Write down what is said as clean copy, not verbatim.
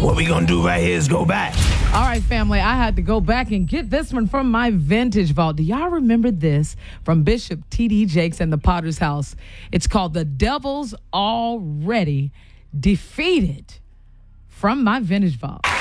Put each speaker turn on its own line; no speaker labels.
what we gonna do right here is go back.
All right, family, I had to go back and get this one from my vintage vault. Do y'all remember this from Bishop T.D. Jakes and the Potter's House? It's called The Devil's Already Defeated from my vintage vault.